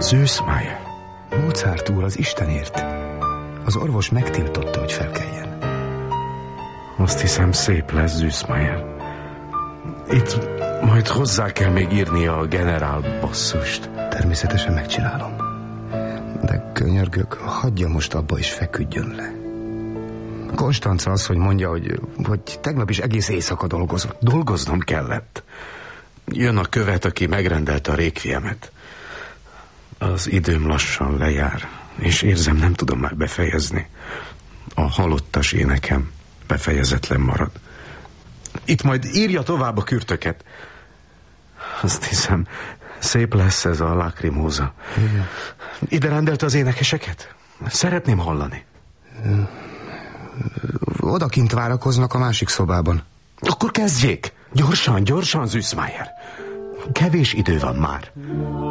Süssmayr. Mozart úr, az Istenért. Az orvos megtiltotta, hogy felkeljen. Azt hiszem, szép lesz, Süssmayr. Itt majd hozzá kell még írnia a generál basszust. Természetesen megcsinálom. De könyörgök, hagyja most abba és feküdjön le. Konstanca az, hogy mondja, hogy tegnap is egész éjszaka dolgozott. Dolgoznom kellett. Jön a követ, aki megrendelte a rékviemet. Az időm lassan lejár, és érzem, nem tudom már befejezni. A halottas énekem befejezetlen marad. Itt majd írja tovább a kürtöket. Azt hiszem, szép lesz ez a Lacrimósa. Igen. Ide rendelte az énekeseket? Szeretném hallani. Odakint várakoznak a másik szobában. Akkor kezdjék! Gyorsan, Süssmayr! Kevés idő van már.